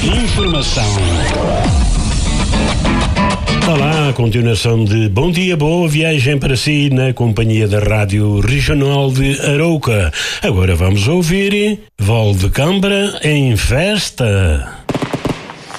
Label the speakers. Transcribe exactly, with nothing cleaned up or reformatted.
Speaker 1: Informação. Olá, a continuação de Bom Dia, Boa Viagem para si na companhia da Rádio Regional de Arouca. Agora vamos ouvir Val de Cambra em festa.